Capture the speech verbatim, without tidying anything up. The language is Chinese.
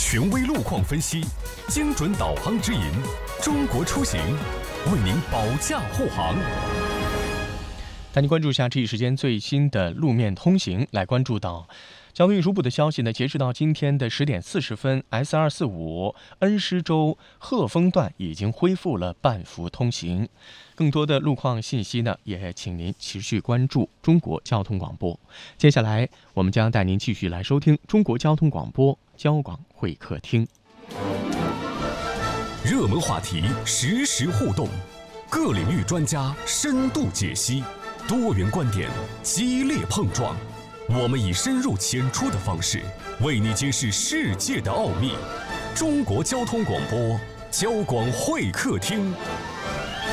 权威路况分析，精准导航指引，中国出行为您保驾护航。 带您关注一下这一时间最新的路面通行。来关注到交通运输部的消息呢，截止到今天的十点四十分 ，S 二四五恩施州鹤峰段已经恢复了半幅通行。更多的路况信息呢，也请您持续关注中国交通广播。接下来，我们将带您继续来收听中国交通广播交广会客厅。 热门话题实时互动，各领域专家深度解析。多元观点，激烈碰撞，我们以深入浅出的方式，为你揭示世界的奥秘。中国交通广播，交广会客厅。